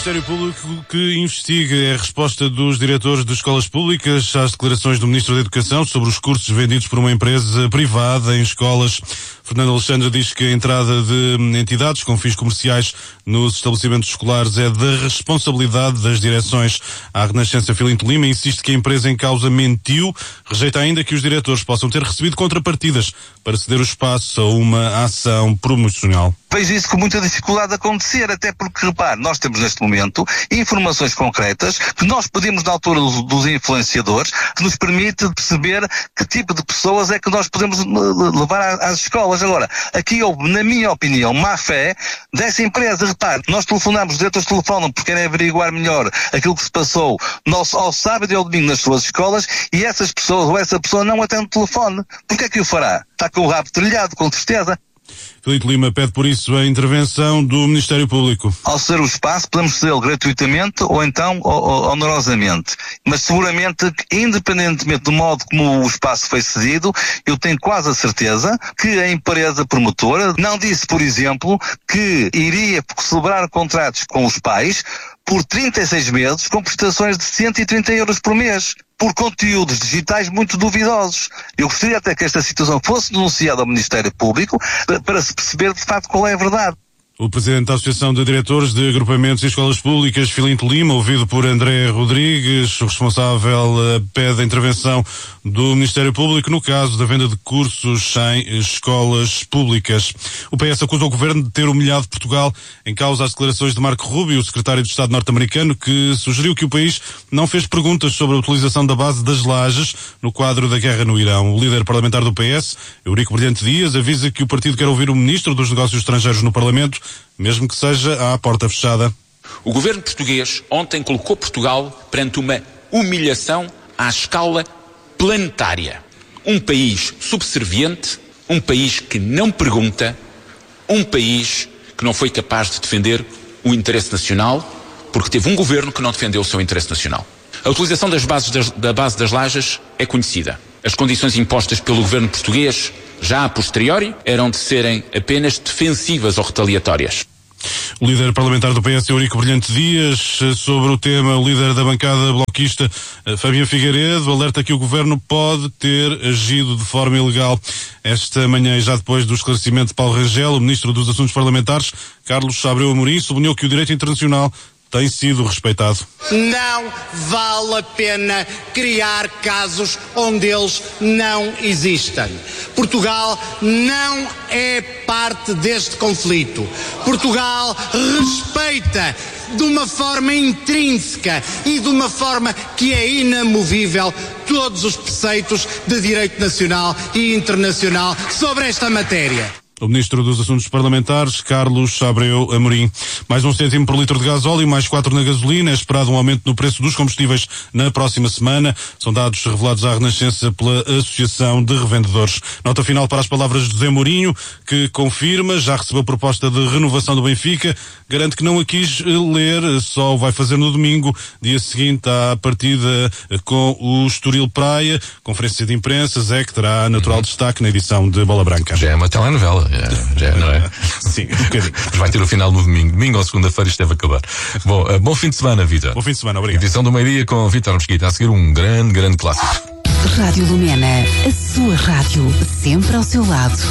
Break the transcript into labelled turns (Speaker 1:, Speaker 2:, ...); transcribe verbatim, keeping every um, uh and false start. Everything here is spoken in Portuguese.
Speaker 1: Ministério Público que investiga é a resposta dos diretores de escolas públicas às declarações do Ministro da Educação sobre os cursos vendidos por uma empresa privada em escolas. Fernando Alexandre diz que a entrada de entidades com fins comerciais nos estabelecimentos escolares é da responsabilidade das direções. A Renascença Filinto Lima insiste que a empresa em causa mentiu, rejeita ainda que os diretores possam ter recebido contrapartidas para ceder o espaço a uma ação promocional.
Speaker 2: Vejo isso com muita dificuldade de acontecer, até porque, repare, nós temos neste momento informações concretas que nós pedimos na altura dos, dos influenciadores, que nos permite perceber que tipo de pessoas é que nós podemos levar às escolas. Agora, aqui houve, na minha opinião, má fé dessa empresa. Repare, nós telefonamos, os diretores telefonam porque querem averiguar melhor aquilo que se passou no, ao sábado e ao domingo nas suas escolas, e essas pessoas, ou essa pessoa não atende o telefone. Porquê é que o fará? Está com o rabo trilhado, com certeza.
Speaker 1: Filinto Lima pede por isso a intervenção do Ministério Público.
Speaker 2: Ao ceder o espaço, podemos cedê-lo gratuitamente ou então onerosamente. Mas seguramente, independentemente do modo como o espaço foi cedido, eu tenho quase a certeza que a empresa promotora não disse, por exemplo, que iria celebrar contratos com os pais por trinta e seis meses com prestações de cento e trinta euros por mês, por conteúdos digitais muito duvidosos. Eu gostaria até que esta situação fosse denunciada ao Ministério Público para, para se perceber de facto qual é a verdade.
Speaker 1: O Presidente da Associação de Diretores de Agrupamentos e Escolas Públicas, Filinto Lima, ouvido por André Rodrigues, o responsável pede a intervenção do Ministério Público no caso da venda de cursos em escolas públicas. O P S acusa o Governo de ter humilhado Portugal em causa às declarações de Marco Rubio, o secretário de Estado norte-americano, que sugeriu que o país não fez perguntas sobre a utilização da base das Lajes no quadro da guerra no Irão. O líder parlamentar do P S, Eurico Brilhante Dias, avisa que o partido quer ouvir o Ministro dos Negócios Estrangeiros no Parlamento, mesmo que seja à porta fechada.
Speaker 3: O governo português ontem colocou Portugal perante uma humilhação à escala planetária. Um país subserviente, um país que não pergunta, um país que não foi capaz de defender o interesse nacional, porque teve um governo que não defendeu o seu interesse nacional. A utilização das bases das, da base das Lajes é conhecida. As condições impostas pelo governo português, já a posteriori, eram de serem apenas defensivas ou retaliatórias.
Speaker 1: O líder parlamentar do P S, Eurico Brilhante Dias, sobre o tema, o líder da bancada bloquista, Fabiano Figueiredo, alerta que o governo pode ter agido de forma ilegal. Esta manhã, já depois do esclarecimento de Paulo Rangel, o ministro dos Assuntos Parlamentares, Carlos Abreu Amorim, sublinhou que o direito internacional tem sido respeitado.
Speaker 4: Não vale a pena criar casos onde eles não existem. Portugal não é parte deste conflito. Portugal respeita de uma forma intrínseca e de uma forma que é inamovível todos os preceitos de direito nacional e internacional sobre esta matéria.
Speaker 1: O Ministro dos Assuntos Parlamentares, Carlos Abreu Amorim. Mais um cêntimo por litro de gasóleo, mais quatro na gasolina. É esperado um aumento no preço dos combustíveis na próxima semana. São dados revelados à Renascença pela Associação de Revendedores. Nota final para as palavras de José Mourinho, que confirma, já recebeu proposta de renovação do Benfica. Garante que não a quis ler, só o vai fazer no domingo, dia seguinte à partida com o Estoril Praia. Conferência de imprensa, Zé, que terá natural destaque na edição de Bola Branca.
Speaker 5: Já é uma telenovela. Já, já, não é?
Speaker 1: Sim, um bocadinho.
Speaker 5: Vai ter o final no domingo. Domingo ou segunda-feira isto deve acabar. Bom, uh, bom fim de semana, Vitor.
Speaker 1: Bom fim de semana, obrigado.
Speaker 5: Edição do meio-dia com Vítor Mesquita. A seguir um grande, grande clássico.
Speaker 6: Rádio Lumena, a sua rádio, sempre ao seu lado.